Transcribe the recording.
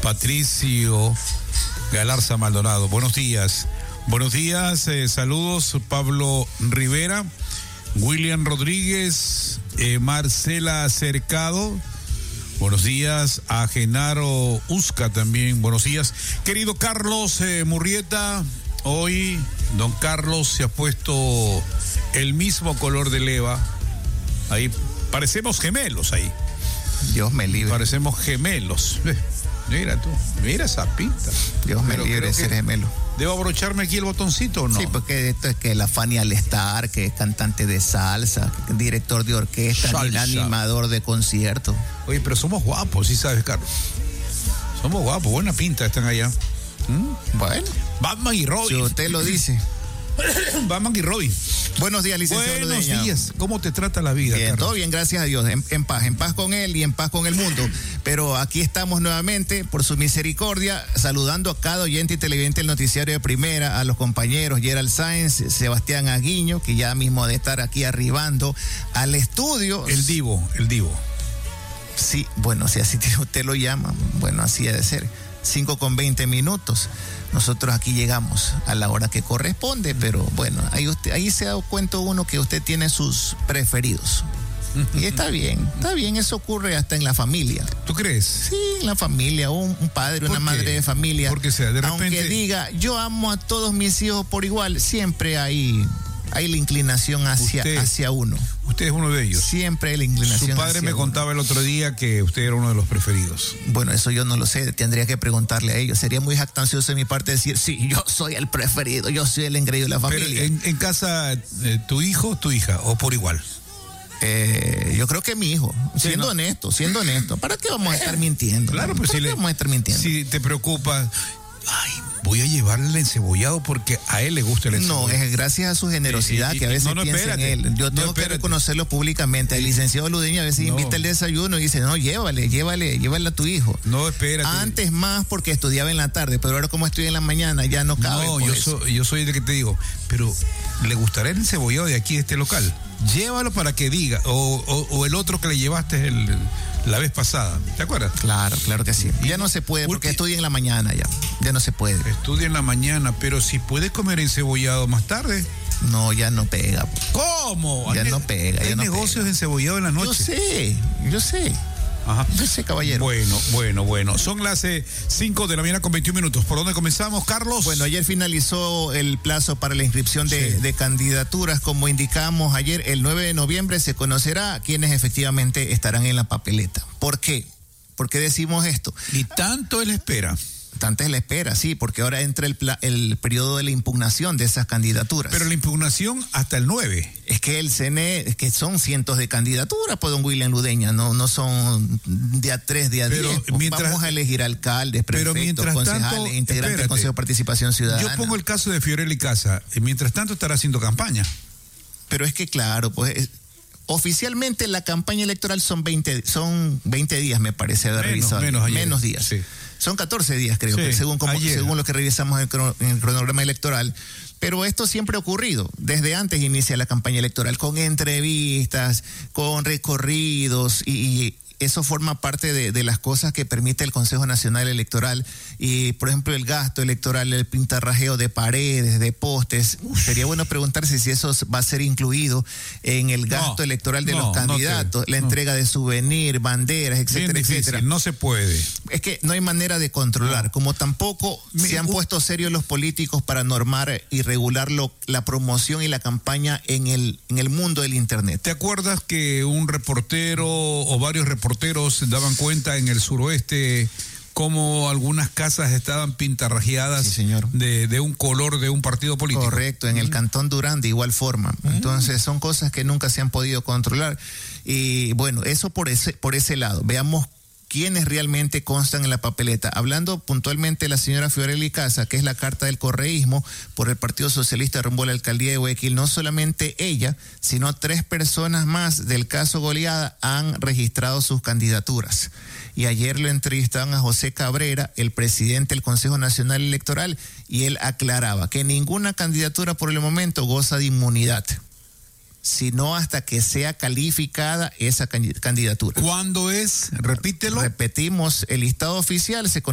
Patricio Galarza Maldonado. Buenos días. Buenos días, saludos Pablo Rivera, William Rodríguez, Marcela Cercado. Buenos días a Genaro Usca también. Buenos días. Querido Carlos Murrieta, hoy don Carlos se ha puesto el mismo color de leva. Ahí parecemos gemelos ahí. Dios me libre. Parecemos gemelos. Mira tú, mira esa pinta. Dios me libre de ser gemelo. ¿Debo abrocharme aquí el botoncito o no? Sí, porque esto es que la Fanny Alestar, que es cantante de salsa, director de orquesta, animador de conciertos. Oye, pero somos guapos, ¿sí sabes, Carlos? Somos guapos, buena pinta están allá. Bueno. Batman y Robin. Si usted lo dice. Batman y Robin. Buenos días, licenciado Buenos Ludeña. días. ¿Cómo te trata la vida, Bien, Carlos? todo bien, gracias a Dios. En paz con él y en paz con el mundo. Pero aquí estamos nuevamente, por su misericordia, saludando a cada oyente y televidente del noticiario de Primera, a los compañeros Gerald Sáenz, Sebastián Aguiño, que ya mismo de estar aquí arribando al estudio. El divo. Sí, bueno, si así usted lo llama, bueno, así ha de ser. 5:20. Nosotros aquí llegamos a la hora que corresponde, pero bueno, ahí se ha dado cuenta uno que usted tiene sus preferidos. Y está bien, eso ocurre hasta en la familia. ¿Tú crees? Sí, en la familia, un padre, una madre de familia. Porque sea, de repente... Aunque diga, yo amo a todos mis hijos por igual, siempre hay la inclinación hacia uno. Usted es uno de ellos. Siempre hay la inclinación. Su padre me contaba el otro día que usted era uno de los preferidos. Bueno, eso yo no lo sé, tendría que preguntarle a ellos. Sería muy jactancioso de mi parte decir, sí, yo soy el preferido, yo soy el engreído de la familia. Pero en casa, ¿tu hijo, tu hija o por igual? Yo creo que mi hijo, siendo honesto. ¿Para qué vamos a estar mintiendo? Claro, pues vamos a estar mintiendo? Si te preocupa, voy a llevarle el encebollado porque a él le gusta el encebollado. No, es gracias a su generosidad que a veces piensa en él. Yo tengo que reconocerlo públicamente. El licenciado Ludeña a veces invita el desayuno y dice, no, llévale a tu hijo. No, espérate. Antes más porque estudiaba en la tarde, pero ahora como estudia en la mañana ya no cabe. No, yo soy de que te digo, pero ¿le gustará el encebollado de aquí, de este local? Llévalo para que diga, o el otro que le llevaste la vez pasada, ¿te acuerdas? Claro que sí. Ya no se puede porque estudia en la mañana ya no se puede. Estudia en la mañana, pero si puedes comer encebollado más tarde. No, ya no pega. ¿Cómo? Ya no pega. Hay negocios de encebollado en la noche. Yo sé. Ajá. Yo sé, caballero. Bueno. Son las 5 de la mañana con 21 minutos. ¿Por dónde comenzamos, Carlos? Bueno, ayer finalizó el plazo para la inscripción de candidaturas. Como indicamos ayer, el 9 de noviembre se conocerá quiénes efectivamente estarán en la papeleta. ¿Por qué? ¿Por qué decimos esto? Y tanto él espera. Antes la espera, sí, porque ahora entra el periodo de la impugnación de esas candidaturas. Pero la impugnación hasta el 9. Es que el CNE, es que son cientos de candidaturas, pues, don William Ludeña, no son día 3, día 10. Vamos a elegir alcaldes, prefectos, concejales, integrantes del Consejo de Participación Ciudadana. Yo pongo el caso de Fiorelli Casa, y mientras tanto estará haciendo campaña. Pero es que claro, pues... Oficialmente la campaña electoral son 20 días, me parece haber revisado. Menos días. Sí. Son 14 días, creo, sí, según lo que revisamos en el cronograma electoral. Pero esto siempre ha ocurrido. Desde antes inicia la campaña electoral, con entrevistas, con recorridos y eso forma parte de las cosas que permite el Consejo Nacional Electoral. Y, por ejemplo, el gasto electoral, el pintarrajeo de paredes, de postes. Sería bueno preguntarse si eso va a ser incluido en el gasto electoral de los candidatos. La entrega de souvenir, banderas, etcétera, etcétera. No se puede. Es que no hay manera de controlar. Como tampoco se han puesto serios los políticos para normar y regular la promoción y la campaña en el mundo del Internet. ¿Te acuerdas que un reportero o varios reporteros daban cuenta en el suroeste cómo algunas casas estaban pintarrajeadas, sí, señor, de un color de un partido político? Correcto, en el Cantón Durán de igual forma. Entonces son cosas que nunca se han podido controlar. Y bueno, eso por ese lado. Veamos quiénes realmente constan en la papeleta. Hablando puntualmente de la señora Fiorelli Casa, que es la carta del correísmo por el Partido Socialista rumbo a la alcaldía de Guayaquil, no solamente ella, sino 3 personas más del caso Goleada han registrado sus candidaturas. Y ayer lo entrevistaban a José Cabrera, el presidente del Consejo Nacional Electoral, y él aclaraba que ninguna candidatura por el momento goza de inmunidad, sino hasta que sea calificada esa candidatura. ¿Cuándo es? Repítelo. Repetimos, el listado oficial se